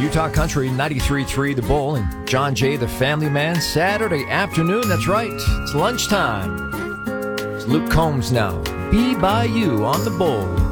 Utah Country 93.3 The Bull and John Jay the Family Man. Saturday afternoon, that's right. It's lunchtime. It's Luke Combs now. Be By You on The Bull.